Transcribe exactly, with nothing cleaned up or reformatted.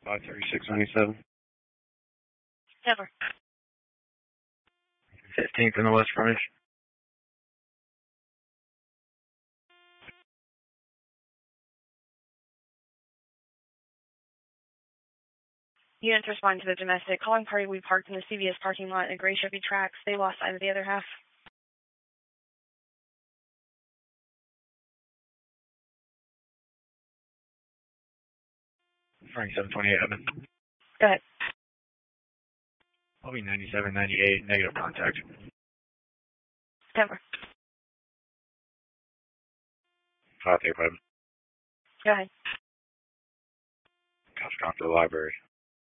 five thirty-six ninety-seven. Never. fifteenth in the west frontage. Units respond to the domestic. Calling party, we parked in the C V S parking lot in a gray Chevy Trax. They lost sight of the other half. Frank seven twenty-eight, Evan. Go ahead. I'll be ninety-seven ninety-eight, negative contact. Never. five thirty-five. Go ahead. Cops gone to the library.